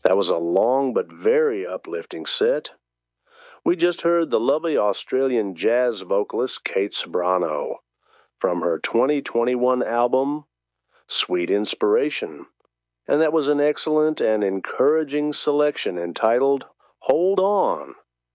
That was a long but very uplifting set. We just heard the lovely Australian jazz vocalist Kate Ceberano from her 2021 album, Sweet Inspiration. And that was an excellent and encouraging selection entitled Hold On.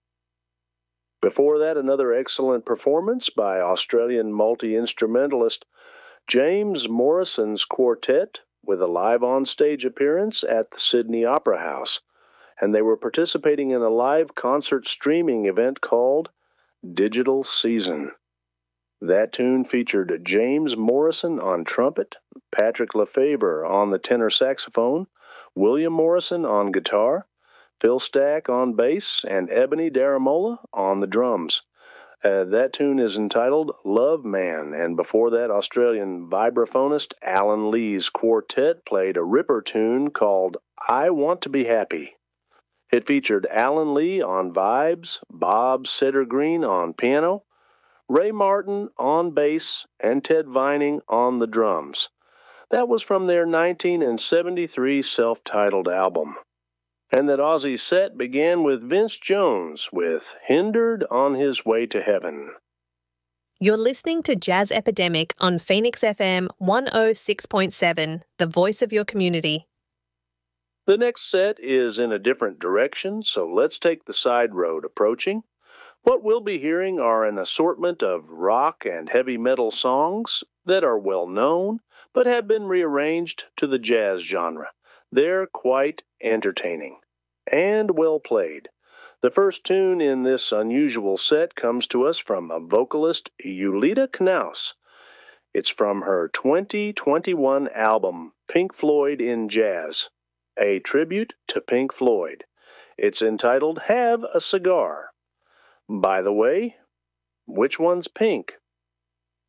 Before that, another excellent performance by Australian multi-instrumentalist James Morrison's quartet with a live on-stage appearance at the Sydney Opera House, and they were participating in a live concert streaming event called Digital Season. That tune featured James Morrison on trumpet, Patrick Lefevre on the tenor saxophone, William Morrison on guitar, Phil Stack on bass, and Ebony Daramola on the drums. That tune is entitled Love Man, and before that, Australian vibraphonist Alan Lee's quartet played a ripper tune called I Want to Be Happy. It featured Alan Lee on vibes, Bob Setter-Green on piano, Ray Martin on bass, and Ted Vining on the drums. That was from their 1973 self-titled album. And that Aussie set began with Vince Jones with Hindered on His Way to Heaven. You're listening to Jazz Epidemic on Phoenix FM 106.7, the voice of your community. The next set is in a different direction, so let's take the side road approaching. What we'll be hearing are an assortment of rock and heavy metal songs that are well known, but have been rearranged to the jazz genre. They're quite entertaining and well played. The first tune in this unusual set comes to us from a vocalist, Yulita Knaus. It's from her 2021 album, Pink Floyd in Jazz, a tribute to Pink Floyd. It's entitled Have a Cigar. By the way, which one's pink?